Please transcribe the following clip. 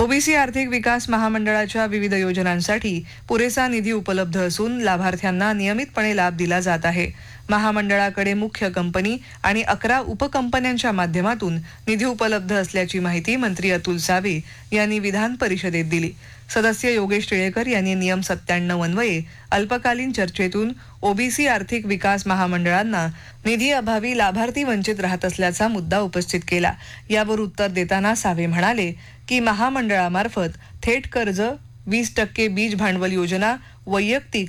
OBC आर्थिक विकास महामंडळाच्या विविध योजनांसाठी पुरेसा निधी उपलब्ध असून लाभार्थ्यांना नियमितपणे लाभ दिला जात आहे. महामंडळाकडे मुख्य कंपनी आणि 11 उपकंपन्यांच्या माध्यमातून निधी उपलब्ध असल्याची माहिती मंत्री अतुल सावे यांनी विधान परिषदेत दिली. सदस्य योगेश टिळेकर यांनी नियम 97 अन्वये अल्पकालीन चर्चेतून ओबीसी आर्थिक विकास महामंडळांना निधी अभावी लाभार्थी वंचित राहत असल्याचा मुद्दा उपस्थित केला. यावर उत्तर देताना सावे म्हणाले की महामंडळामार्फत थेट कर्ज, 20% बीज भांडवल योजना, वैयक्तिक